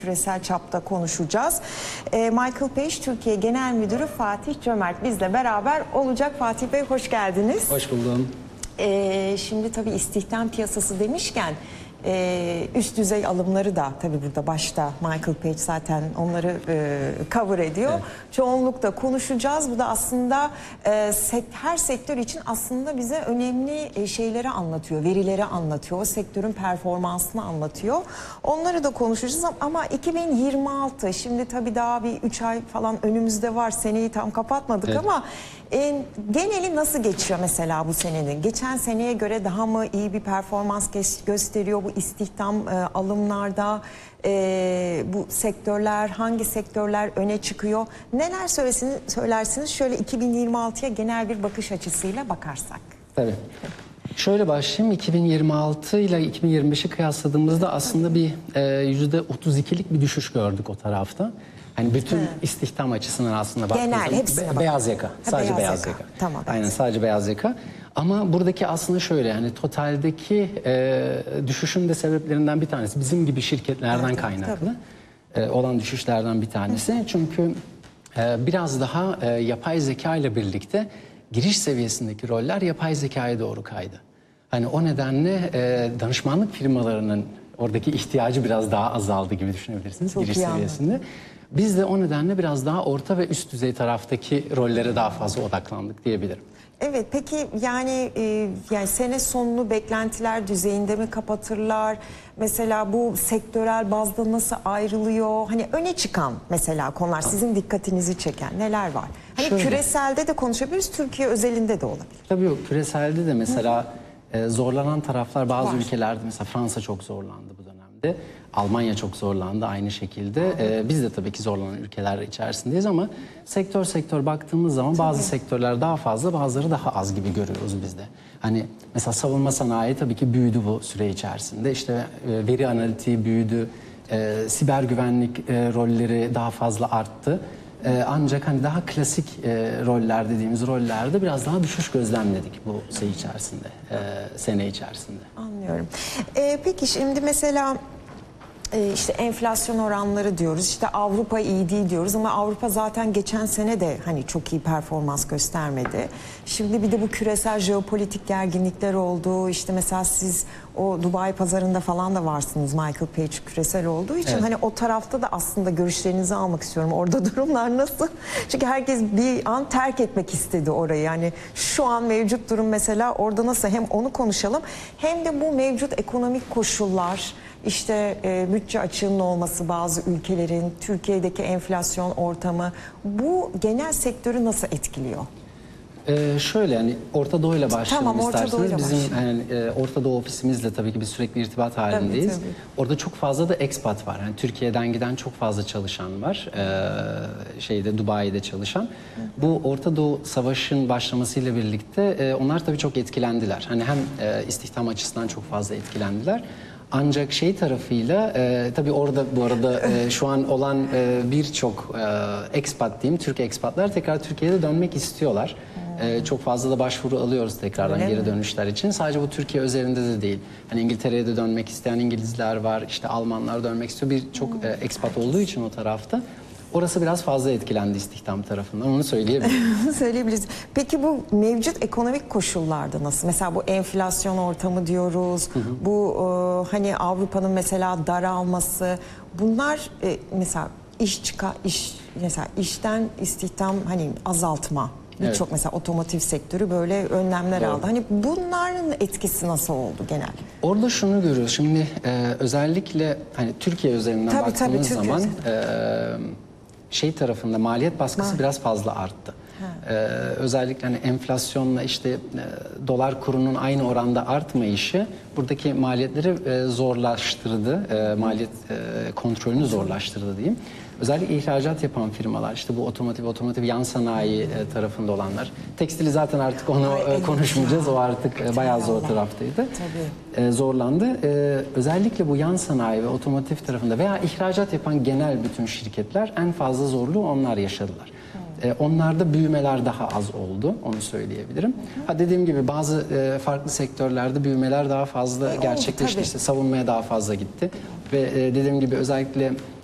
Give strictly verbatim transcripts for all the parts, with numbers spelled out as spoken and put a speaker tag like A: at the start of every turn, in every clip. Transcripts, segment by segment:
A: Küresel çapta konuşacağız. Ee, Michael Page Türkiye Genel Müdürü Fatih Cömert bizle beraber olacak. Fatih Bey hoş geldiniz.
B: Hoş buldum.
A: Ee, şimdi tabii istihdam piyasası demişken e, üst düzey alımları da tabii burada başta Michael Page zaten onları e, cover ediyor. Evet. Çoğunlukla konuşacağız. Bu da aslında e, sek, her sektör için aslında bize önemli e, şeyleri anlatıyor, verileri anlatıyor, o sektörün performansını anlatıyor. Onları da konuşacağız ama iki bin yirmi altı şimdi tabii daha bir üç ay falan önümüzde var. Seneyi tam kapatmadık evet. ama e, geneli nasıl geçiyor mesela bu senenin? Geçen seneye göre daha mı iyi bir performans gösteriyor bu istihdam e, alımlarda? E, bu sektörler, hangi sektörler öne çıkıyor? Neler söylersiniz, söylersiniz şöyle iki bin yirmi altıya genel bir bakış açısıyla bakarsak?
B: Tabii. Şöyle başlayayım. iki bin yirmi altı ile iki bin yirmi beşi kıyasladığımızda aslında bir yüzde otuz ikilik bir düşüş gördük o tarafta. Hani bütün He. istihdam açısından aslında baktığımızda
A: genel hepsine
B: be, beyaz yaka. Ha, sadece beyaz, beyaz yaka. yaka.
A: Tamam.
B: Aynen sadece beyaz yaka. Ama buradaki aslında şöyle yani totaldeki e, düşüşün de sebeplerinden bir tanesi bizim gibi şirketlerden evet, kaynaklı e, olan düşüşlerden bir tanesi. Hı. Çünkü e, biraz daha e, yapay zeka ile birlikte giriş seviyesindeki roller yapay zekaya doğru kaydı. Hani o nedenle e, danışmanlık firmalarının oradaki ihtiyacı biraz daha azaldı gibi düşünebilirsiniz Çok giriş seviyesinde. Anladım. Biz de o nedenle biraz daha orta ve üst düzey taraftaki rollere daha fazla odaklandık diyebilirim.
A: Evet, peki yani e, yani sene sonunu beklentiler düzeyinde mi kapatırlar? Mesela bu sektörel bazda nasıl ayrılıyor? Hani öne çıkan mesela konular, sizin dikkatinizi çeken neler var? Hani Şöyle, küreselde de konuşabiliriz, Türkiye özelinde de olabilir. Tabii
B: yok, küreselde de mesela e, zorlanan taraflar bazı var. Ülkelerde, mesela Fransa çok zorlandı bu dönemde. Almanya çok zorlandı aynı şekilde. Ee, biz de tabii ki zorlanan ülkeler içerisindeyiz ama sektör sektör baktığımız zaman bazı tabii. sektörler daha fazla, bazıları daha az gibi görüyoruz biz de. Hani mesela savunma sanayi tabii ki büyüdü bu süre içerisinde. İşte e, veri analitiği büyüdü, e, siber güvenlik e, rolleri daha fazla arttı. E, ancak hani daha klasik e, roller dediğimiz rollerde biraz daha düşüş gözlemledik bu şey içerisinde, e, sene içerisinde.
A: Anlıyorum. E, peki şimdi mesela İşte enflasyon oranları diyoruz, işte Avrupa iyi değil diyoruz ama Avrupa zaten geçen sene de hani çok iyi performans göstermedi. Şimdi bir de bu küresel jeopolitik gerginlikler oldu. İşte mesela siz o Dubai pazarında falan da varsınız, Michael Page küresel olduğu için. Evet. Hani o tarafta da aslında görüşlerinizi almak istiyorum. Orada durumlar nasıl? Çünkü herkes bir an terk etmek istedi orayı. Yani şu an mevcut durum mesela orada nasıl? Hem onu konuşalım hem de bu mevcut ekonomik koşullar, İşte e, bütçe açığının olması bazı ülkelerin, Türkiye'deki enflasyon ortamı, bu genel sektörü nasıl etkiliyor?
B: Ee, şöyle yani Orta Doğu ile başlayalım
A: tamam,
B: isterseniz.
A: Orta
B: Bizim yani, e, Orta Doğu ofisimizle tabii ki bir sürekli irtibat halindeyiz. Tabii, tabii. Orada çok fazla da expat var. Yani Türkiye'den giden çok fazla çalışan var. Ee, şeyde Dubai'de çalışan. Hı. Bu Orta Doğu savaşın başlamasıyla birlikte e, onlar tabii çok etkilendiler. Hani hem e, istihdam açısından çok fazla etkilendiler. Ancak şey tarafıyla e, tabii orada bu arada e, şu an olan e, birçok e, expat diyeyim, Türk expatlar tekrar Türkiye'de dönmek istiyorlar. E, çok fazla da başvuru alıyoruz tekrardan Öyle geri mi? dönüşler için. Sadece bu Türkiye özelinde de değil. Hani İngiltere'ye de dönmek isteyen İngilizler var, işte Almanlar dönmek istiyor. Birçok hmm. e, expat olduğu için o tarafta. Orası biraz fazla etkilendi istihdam tarafından, onu söyleyebilirim.
A: Söyleyebiliriz. Peki bu mevcut ekonomik koşullarda nasıl? Mesela bu enflasyon ortamı diyoruz, hı hı. bu e, hani Avrupa'nın mesela daralması, bunlar e, mesela iş çıka iş mesela işten istihdam hani azaltma. Birçok evet. mesela otomotiv sektörü böyle önlemler Doğru. aldı. Hani bunların etkisi nasıl oldu genel?
B: Orada şunu görüyoruz. Şimdi e, özellikle hani Türkiye üzerinden tabii, baktığımız tabii, zaman e, şey tarafında maliyet baskısı Ma biraz fazla arttı. Ee, özellikle hani enflasyonla işte e, dolar kurunun aynı oranda artmayışı buradaki maliyetleri e, zorlaştırdı. E, maliyet e, kontrolünü zorlaştırdı diyeyim. Özellikle ihracat yapan firmalar, işte bu otomotiv, otomotiv yan sanayi e, tarafında olanlar. Tekstili zaten artık onu Ay, e, konuşmayacağız. O artık e, bayağı zor taraftaydı. Tabii. E, zorlandı. E, özellikle bu yan sanayi ve otomotiv tarafında veya ihracat yapan genel bütün şirketler en fazla zorluğu onlar yaşadılar. E, onlarda büyümeler daha az oldu, onu söyleyebilirim. Hı hı. Ha, dediğim gibi bazı e, farklı sektörlerde büyümeler daha fazla e, gerçekleşti. İşte savunmaya daha fazla gitti. Ve e, dediğim gibi özellikle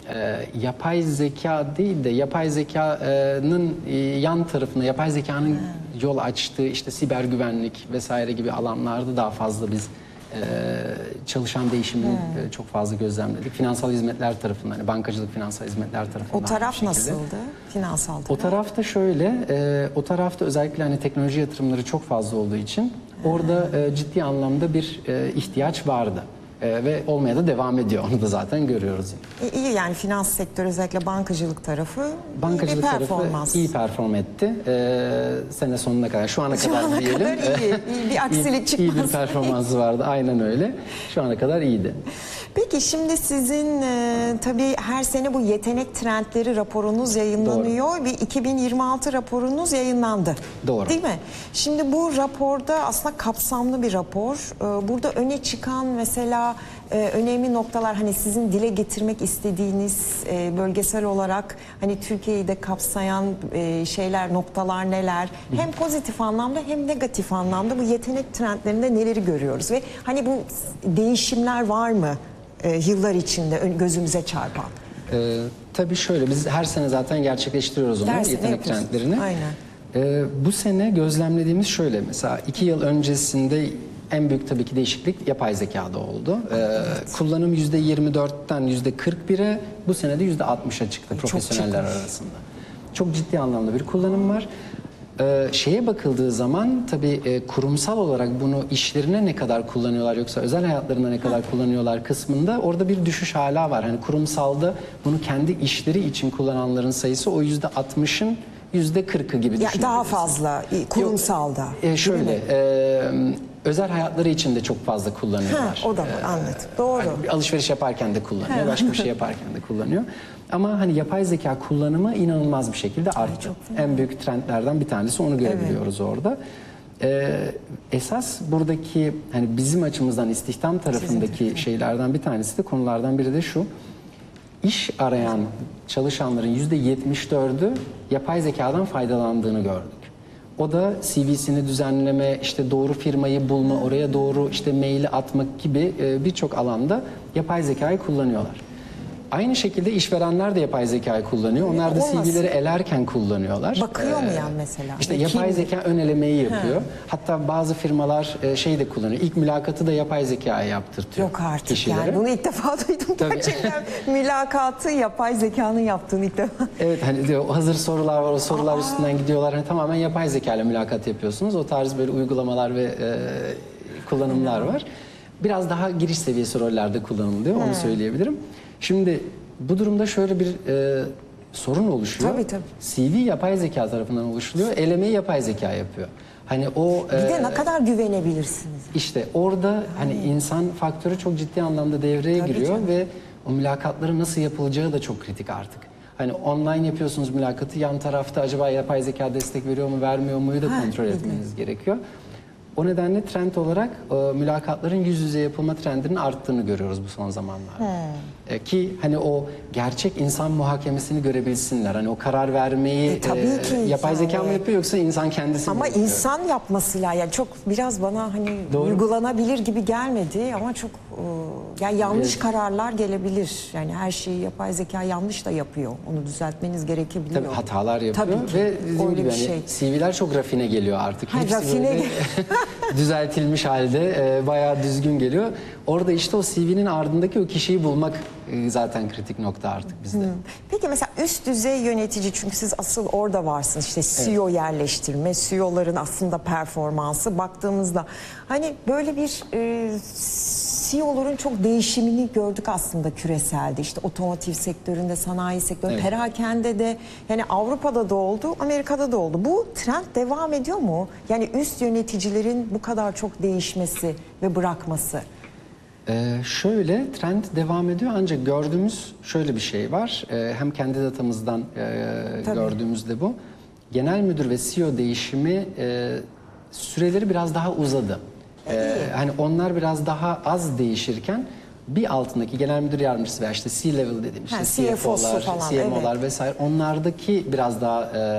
B: e, yapay zeka değil de yapay zekanın e, yan tarafında, yapay zekanın hmm. yol açtığı işte siber güvenlik vesaire gibi alanlarda daha fazla biz e, çalışan değişimini hmm. e, çok fazla gözlemledik. Finansal hizmetler tarafından, yani bankacılık, finansal hizmetler tarafından.
A: O taraf nasıldı? Finansal taraf.
B: O tarafta şöyle, e, o tarafta özellikle hani teknoloji yatırımları çok fazla olduğu için hmm. orada e, ciddi anlamda bir e, ihtiyaç vardı. Ee, ve olmaya da devam ediyor. Onu da zaten görüyoruz yine.
A: İyi yani finans sektörü özellikle bankacılık tarafı
B: bankacılık
A: iyi bir performans.
B: tarafı iyi perform etti. Ee, sene sonuna kadar, şu ana
A: şu
B: kadar
A: ana
B: diyelim.
A: Kadar iyi, iyi bir aksilik
B: iyi,
A: çıkmaz.
B: İyi bir performansı vardı. Aynen öyle. Şu ana kadar iyiydi.
A: Peki şimdi sizin e, tabii her sene bu yetenek trendleri raporunuz yayınlanıyor. Doğru. Ve iki bin yirmi altı raporunuz yayınlandı.
B: Doğru.
A: Değil mi? Şimdi bu raporda aslında kapsamlı bir rapor. E, burada öne çıkan mesela e, önemli noktalar, hani sizin dile getirmek istediğiniz e, bölgesel olarak hani Türkiye'yi de kapsayan e, şeyler, noktalar neler? Hı. Hem pozitif anlamda hem negatif anlamda bu yetenek trendlerinde neleri görüyoruz ve hani bu değişimler var mı? Yıllar içinde gözümüze çarpan.
B: Ee, tabii şöyle, biz her sene zaten gerçekleştiriyoruz onu,
A: Her
B: yetenek trendlerini.
A: Aynen.
B: Ee, bu sene gözlemlediğimiz şöyle, mesela iki yıl öncesinde en büyük tabii ki değişiklik yapay zekada oldu. Ee, evet. Kullanım yüzde yirmi dörtten yüzde kırk bire, bu sene de yüzde altmışa çıktı profesyoneller arasında. Çok ciddi anlamda bir kullanım var. Ee, şeye bakıldığı zaman tabii e, kurumsal olarak bunu işlerine ne kadar kullanıyorlar yoksa özel hayatlarında ne kadar ha. kullanıyorlar kısmında orada bir düşüş hala var. Hani kurumsalda bunu kendi işleri için kullananların sayısı o yüzde altmışın yüzde kırkı gibi düşünüyoruz.
A: Daha fazla kurumsalda.
B: Yok, e, şöyle e, özel hayatları için de çok fazla kullanıyorlar.
A: Ha, o da var, ee, anladım. Doğru.
B: Hani alışveriş yaparken de kullanıyor, ha. başka bir şey yaparken de kullanıyor. Ama hani yapay zeka kullanımı inanılmaz bir şekilde arttı. Ay, en büyük trendlerden bir tanesi, onu görebiliyoruz evet. orada. Ee, esas buradaki hani bizim açımızdan istihdam tarafındaki şeylerden bir tanesi de, konulardan biri de şu. İş arayan çalışanların yüzde yetmiş dördü yapay zekadan faydalandığını gördük. O da C V'sini düzenleme, işte doğru firmayı bulma, oraya doğru işte maili atmak gibi birçok alanda yapay zekayı kullanıyorlar. Aynı şekilde işverenler de yapay zekayı kullanıyor. Onlar da C V'leri elerken kullanıyorlar.
A: Bakıyor ee, mu yani mesela?
B: İşte yapay Kim? zeka ön elemeyi yapıyor. Ha. Hatta bazı firmalar şey de kullanıyor. İlk mülakatı da yapay zekaya yaptırtıyor.
A: Yok artık
B: kişilere.
A: Yani bunu ilk defa duydum. Tabii. Gerçekten mülakatı yapay zekanın yaptığını ilk defa.
B: Evet, hani diyor, hazır sorular var, o sorular Aa. üstünden gidiyorlar. Hani tamamen yapay zeka ile mülakat yapıyorsunuz. O tarz böyle uygulamalar ve e, kullanımlar hmm. var. Biraz daha giriş seviyesi rollerde kullanılıyor, hmm. onu söyleyebilirim. Şimdi bu durumda şöyle bir e, sorun oluşuyor.
A: Tabii tabii.
B: C V yapay zeka tarafından oluşuluyor, elemeyi yapay zeka yapıyor. Hani o
A: bir e, de ne kadar güvenebilirsiniz?
B: İşte orada hani hmm. insan faktörü çok ciddi anlamda devreye tabii giriyor canım. Ve o mülakatların nasıl yapılacağı da çok kritik artık. Hani online yapıyorsunuz mülakatı, yan tarafta acaba yapay zeka destek veriyor mu, vermiyor muyu da kontrol ha, etmeniz gerekiyor. O nedenle trend olarak e, mülakatların yüz yüze yapılma trendinin arttığını görüyoruz bu son zamanlarda. E, ki hani o gerçek insan muhakemesini görebilsinler. Hani o karar vermeyi
A: e, tabii e, ki
B: yapay zeka mı yapıyor yoksa insan kendisi
A: ama
B: mi yapıyor?
A: Ama insan yapmasıyla yani çok biraz bana hani Doğru. uygulanabilir gibi gelmedi ama çok e, yani yanlış evet. kararlar gelebilir. Yani her şeyi yapay zeka yanlış da yapıyor. Onu düzeltmeniz gerekebiliyor.
B: Tabii hatalar yapıyor. Tabii ki. Ve dediğim gibi hani şey. C V'ler çok rafine geliyor artık.
A: Ha, rafine
B: düzeltilmiş halde e, bayağı düzgün geliyor. Orada işte o C V'nin ardındaki o kişiyi bulmak e, zaten kritik nokta artık bizde. Hmm.
A: Peki mesela üst düzey yönetici, çünkü siz asıl orada varsınız, işte C E O evet. yerleştirme, C E O'ların aslında performansı baktığımızda hani böyle bir e, C E O'ların çok değişimini gördük aslında küreselde. İşte otomotiv sektöründe, sanayi sektöründe, evet. perakende de, yani Avrupa'da da oldu, Amerika'da da oldu. Bu trend devam ediyor mu? Yani üst yöneticilerin bu kadar çok değişmesi ve bırakması.
B: Ee, şöyle trend devam ediyor, ancak gördüğümüz şöyle bir şey var. Ee, hem kendi datamızdan e, gördüğümüzde bu. Genel müdür ve C E O değişimi e, süreleri biraz daha uzadı. Ee, hani onlar biraz daha az değişirken bir altındaki genel müdür yardımcısı veya işte C-level dediğim işte C F O'lar, C M O'lar evet. vesaire, onlardaki biraz daha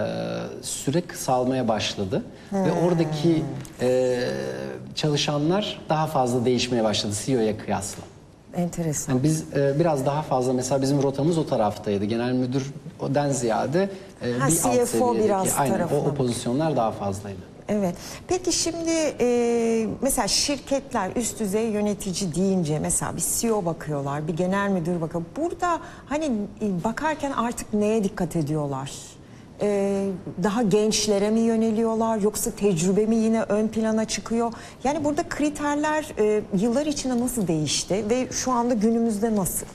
B: e, süre kısalmaya başladı. Hmm. Ve oradaki e, çalışanlar daha fazla değişmeye başladı C E O'ya kıyasla.
A: Enteresan.
B: Yani biz e, biraz daha fazla mesela bizim rotamız o taraftaydı. Genel müdürden ziyade e,
A: Ha,
B: bir
A: C
B: alt
A: F O
B: seviyedeki
A: biraz
B: aynen o,
A: tarafına
B: o pozisyonlar daha fazlaydı.
A: Evet. Peki şimdi e, mesela şirketler üst düzey yönetici deyince mesela bir C E O bakıyorlar, bir genel müdür bakıyor. Burada hani e, bakarken artık neye dikkat ediyorlar? E, daha gençlere mi yöneliyorlar yoksa tecrübe mi yine ön plana çıkıyor? Yani burada kriterler e, yıllar içinde nasıl değişti ve şu anda günümüzde nasıl?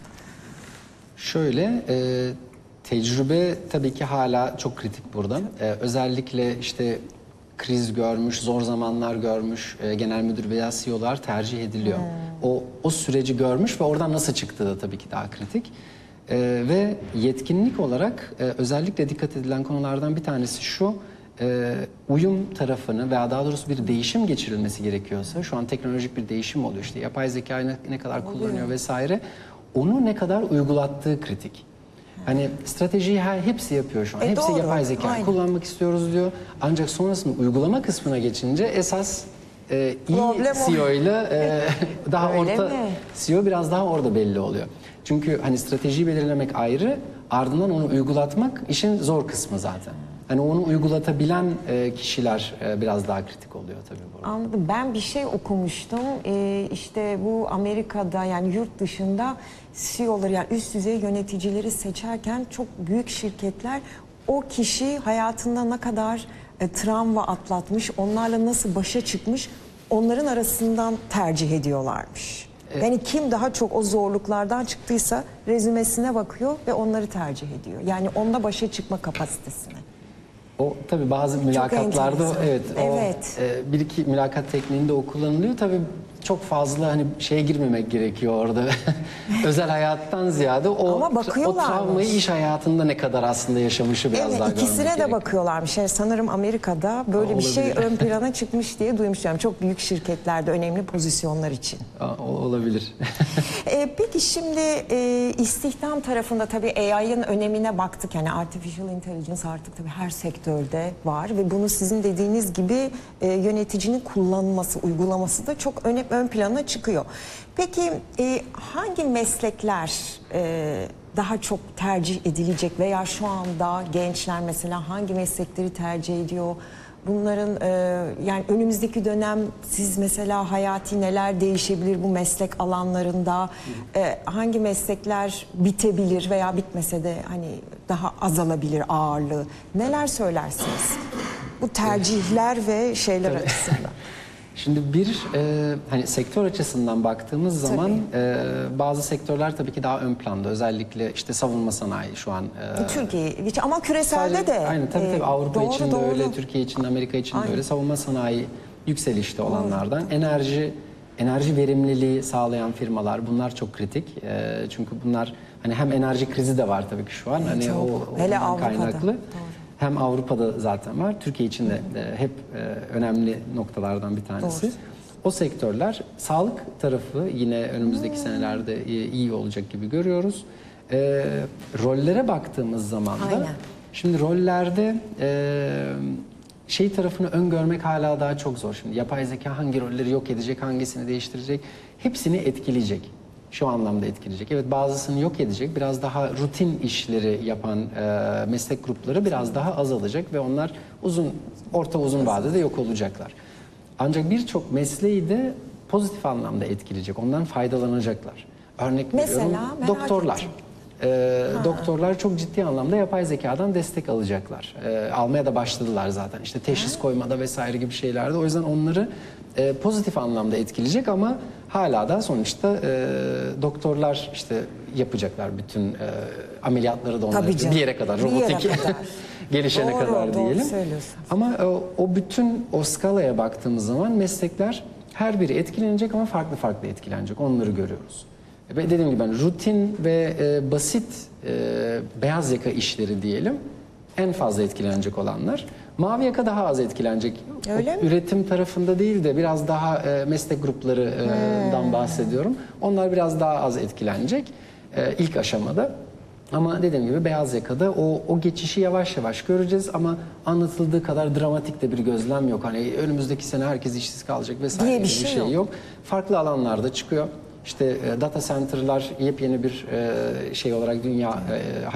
B: Şöyle e, tecrübe tabii ki hala çok kritik burada. E, özellikle işte kriz görmüş, zor zamanlar görmüş e, genel müdür veya C E O'lar tercih ediliyor. Hmm. O o süreci görmüş ve oradan nasıl çıktığı da tabii ki daha kritik. E, ve yetkinlik olarak e, özellikle dikkat edilen konulardan bir tanesi şu. E, uyum tarafını veya daha doğrusu bir değişim geçirilmesi gerekiyorsa, şu an teknolojik bir değişim oluyor, işte yapay zekayı ne, ne kadar oluyor. kullanıyor vesaire, onu ne kadar uygulattığı kritik. Hani stratejiyi her hepsi yapıyor şu an.
A: E
B: hepsi
A: doğru,
B: yapay zekayı
A: aynen.
B: kullanmak istiyoruz diyor. Ancak sonrasında uygulama kısmına geçince esas e, iyi
A: Problem o.
B: C E O ile e, daha
A: Öyle
B: orta
A: mi?
B: C E O biraz daha orada belli oluyor. Çünkü hani stratejiyi belirlemek ayrı, ardından onu uygulatmak işin zor kısmı zaten. Hani onu uygulatabilen e, kişiler e, biraz daha kritik oluyor tabii burada.
A: Anladım. Ben bir şey okumuştum. Ee, işte bu Amerika'da yani yurt dışında C E O'ları yani üst düzey yöneticileri seçerken çok büyük şirketler o kişi hayatında ne kadar e, travma atlatmış, onlarla nasıl başa çıkmış onların arasından tercih ediyorlarmış. Evet. Yani kim daha çok o zorluklardan çıktıysa rezümesine bakıyor ve onları tercih ediyor. Yani onunla başa çıkma kapasitesine.
B: O tabii bazı mülakatlarda evet, o
A: evet.
B: E, bir iki mülakat tekniğinde o kullanılıyor. Tabii çok fazla hani şeye girmemek gerekiyor orada. Özel hayattan ziyade o
A: Ama
B: o travmayı iş hayatında ne kadar aslında yaşamışı biraz
A: evet,
B: daha görmek
A: ikisine de
B: gerekiyor.
A: bakıyorlarmış. Yani sanırım Amerika'da böyle
B: Aa,
A: bir şey
B: olabilir.
A: ön plana çıkmış diye duymuştum. Yani çok büyük şirketlerde önemli pozisyonlar için.
B: Aa, o olabilir.
A: e, peki şimdi e, istihdam tarafında tabii A I'ın önemine baktık. Yani artificial intelligence artık tabii her sektörde var ve bunu sizin dediğiniz gibi e, yöneticinin kullanması, uygulaması da çok öne, ön plana çıkıyor. Peki e, hangi meslekler e, daha çok tercih edilecek veya şu anda gençler mesela hangi meslekleri tercih ediyor? Bunların e, yani önümüzdeki dönem siz mesela hayati neler değişebilir bu meslek alanlarında? E, hangi meslekler bitebilir veya bitmese de hani daha azalabilir ağırlığı? Neler söylersiniz? Bu tercihler ve şeyler açısından.
B: Şimdi bir e, hani sektör açısından baktığımız zaman e, bazı sektörler tabii ki daha ön planda. Özellikle işte savunma sanayi şu an. E,
A: Türkiye ama küreselde
B: sadece,
A: de.
B: Aynen tabii tabii
A: e,
B: Avrupa
A: doğru,
B: için de
A: doğru.
B: öyle, Türkiye için de, Amerika için
A: Aynen.
B: de öyle. Savunma sanayi yükselişte olanlardan. Enerji enerji verimliliği sağlayan firmalar, bunlar çok kritik. E, çünkü bunlar hani hem enerji krizi de var tabii ki şu an. Hani
A: çok.
B: o
A: Hele
B: ondan
A: Avrupa'da.
B: kaynaklı.
A: Doğru.
B: Hem Avrupa'da zaten var, Türkiye için de e, hep e, önemli noktalardan bir tanesi.
A: Doğru.
B: O sektörler, sağlık tarafı yine önümüzdeki hmm. senelerde iyi olacak gibi görüyoruz. E, rollere baktığımız zaman da,
A: Aynen.
B: şimdi rollerde e, şey tarafını öngörmek hala daha çok zor. Şimdi yapay zeka hangi rolleri yok edecek, hangisini değiştirecek, hepsini etkileyecek. Şu anlamda etkileyecek. Evet, bazısını yok edecek. Biraz daha rutin işleri yapan e, meslek grupları biraz daha azalacak ve onlar uzun, orta uzun vadede yok olacaklar. Ancak birçok mesleği de pozitif anlamda etkileyecek. Ondan faydalanacaklar. Örnek
A: Mesela,
B: veriyorum,
A: merak
B: doktorlar. E, doktorlar çok ciddi anlamda yapay zekadan destek alacaklar. E, almaya da başladılar zaten. İşte teşhis ha. koymada vesaire gibi şeylerde. O yüzden onları e, pozitif anlamda etkileyecek ama hala da sonuçta e, doktorlar işte yapacaklar bütün e, ameliyatları da onlar bir yere kadar, robotik gelişene doğru, kadar doğru diyelim. Ama o, o bütün o skalaya baktığımız zaman meslekler her biri etkilenecek ama farklı farklı etkilenecek. Onları görüyoruz. Ve dediğim gibi ben rutin ve e, basit e, beyaz yaka işleri diyelim en fazla etkilenecek olanlar. Mavi yaka daha az etkilenecek.
A: Öyle mi?
B: Üretim tarafında değil de biraz daha e, meslek gruplarından hmm. bahsediyorum. Onlar biraz daha az etkilenecek e, ilk aşamada. Ama dediğim gibi beyaz yakada o, o geçişi yavaş yavaş göreceğiz ama anlatıldığı kadar dramatik de bir gözlem yok. Hani önümüzdeki sene herkes işsiz kalacak vesaire
A: diye bir
B: bir
A: şey,
B: şey yok.
A: yok.
B: Farklı alanlarda çıkıyor. İşte e, data center'lar yepyeni bir e, şey olarak dünya e,